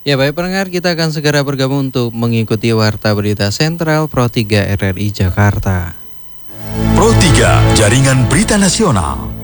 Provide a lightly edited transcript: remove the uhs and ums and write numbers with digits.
Ya baik pendengar, kita akan segera bergabung untuk mengikuti Warta Berita Sentral Pro 3 RRI Jakarta. Pro 3, Jaringan Berita Nasional.